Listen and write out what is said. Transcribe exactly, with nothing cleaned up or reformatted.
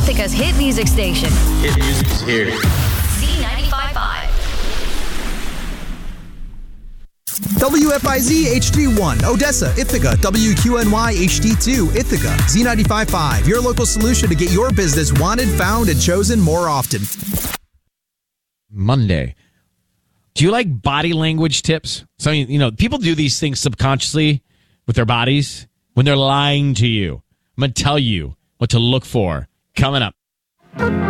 Ithaca's hit music station. Hit music is here. Z ninety-five point five. W F I Z H D one, Odessa, Ithaca, W Q N Y H D two, Ithaca, Z ninety-five point five, your local solution to get your business wanted, found, and chosen more often. Monday. Do you like body language tips? So, you know, people do these things subconsciously with their bodies when they're lying to you. I'm going to tell you what to look for coming up.